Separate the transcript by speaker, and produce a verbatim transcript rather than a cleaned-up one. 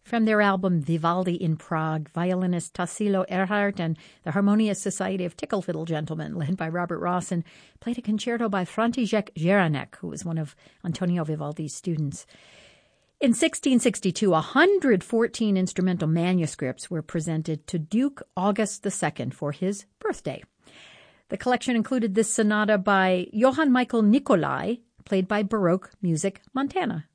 Speaker 1: From their album Vivaldi in Prague, violinist Tassilo Erhardt and the Harmonious Society of Tickle Fiddle Gentlemen, led by Robert Rawson, played a concerto by František Jaranek, who was one of Antonio Vivaldi's students. In sixteen sixty-two, one hundred fourteen instrumental manuscripts were presented to Duke August the Second for his birthday. The collection included this sonata by Johann Michael Nicolai, played by Baroque Music Montana.